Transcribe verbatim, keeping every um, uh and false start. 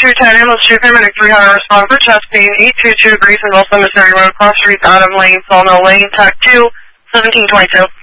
two ten, ambulance two, paramedic three hundred, respond for chest pain, eight two two, Graysonville Cemetery Road, cross streets, Adam Lane, Sawmill Lane, T A C two, seventeen twenty-two.